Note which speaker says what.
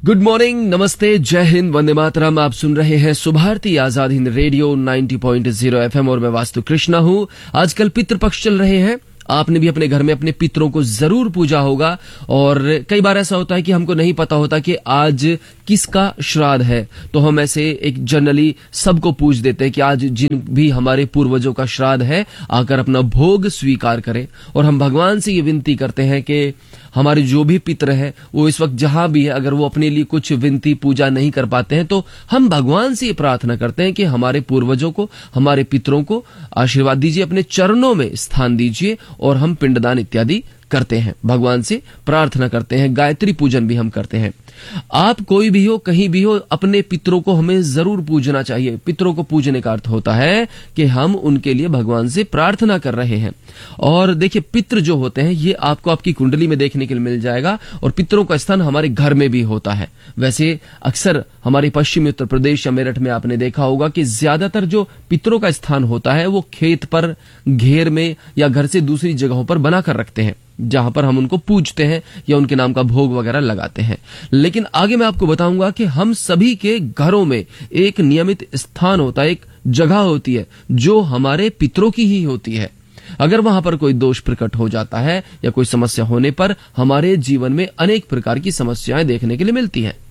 Speaker 1: Good morning, नमस्ते, जय हिंद, वंदे मातरम। आप सुन रहे हैं सुभारती आजाद हिंद रेडियो 90.0 एफएम और मैं वास्तु कृष्णा हूँ। आजकल पितृपक्ष चल रहे हैं। आपने भी अपने घर में अपने पितरों को जरूर पूजा होगा और कई बार ऐसा होता है कि हमको नहीं पता होता कि आज किसका श्राद्ध है, तो हम ऐसे एक जनरली सबको पूछ देते हैं कि आज जिन भी हमारे पूर्वजों का श्राद्ध है आकर अपना भोग स्वीकार करें। और हम भगवान से ये विनती करते हैं कि हमारे जो भी पितर है वो इस वक्त जहां भी है, अगर वो अपने लिए कुछ विनती पूजा नहीं कर पाते हैं तो हम भगवान से ये प्रार्थना करते हैं कि हमारे पूर्वजों को, हमारे पितरों को आशीर्वाद दीजिए, अपने चरणों में स्थान दीजिए। और हम पिंडदान इत्यादि करते हैं, भगवान से प्रार्थना करते हैं, गायत्री पूजन भी हम करते हैं। आप कोई भी हो, कहीं भी हो, अपने पितरों को हमें जरूर पूजना चाहिए। पितरों को पूजने का अर्थ होता है कि हम उनके लिए भगवान से प्रार्थना कर रहे हैं। और देखिए, पितृ जो होते हैं ये आपको आपकी कुंडली में देखने के लिए मिल जाएगा और पितरों का स्थान हमारे घर में भी होता है। वैसे अक्सर हमारे पश्चिमी उत्तर प्रदेश या मेरठ में आपने देखा होगा कि ज्यादातर जो पितरों का स्थान होता है वो खेत पर, घेर में या घर से दूसरी जगहों पर बनाकर रखते हैं, जहां पर हम उनको पूजते हैं या उनके नाम का भोग वगैरह लगाते हैं। लेकिन आगे मैं आपको बताऊंगा कि हम सभी के घरों में एक नियमित स्थान होता है, एक जगह होती है जो हमारे पितरों की ही होती है। अगर वहां पर कोई दोष प्रकट हो जाता है या कोई समस्या होने पर हमारे जीवन में अनेक प्रकार की समस्याएं देखने के लिए मिलती हैं।